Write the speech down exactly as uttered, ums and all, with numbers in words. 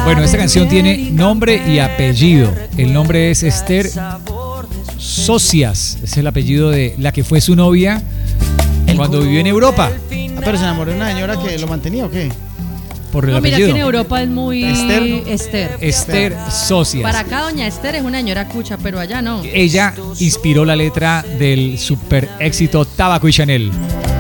Bueno, esta canción tiene nombre y apellido. El nombre es Esther Socias. Es el apellido de la que fue su novia cuando vivió en Europa. Ah, pero se enamoró de una señora que lo mantenía, ¿o qué? Por el No, mira apellido. que en Europa es muy Esther. Esther. Esther Socias. Para acá doña Esther es una señora cucha, pero allá no. Ella inspiró la letra del super éxito Tabaco y Chanel.